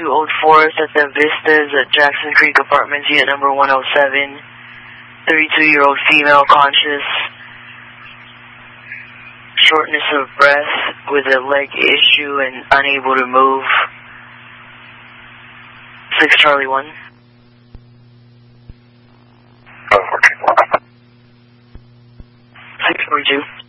to Old Forest at the Vistas at Jackson Creek Apartments, unit number 107. 32-year-old female, conscious, shortness of breath with a leg issue and unable to move. 6 Charlie 1. 642.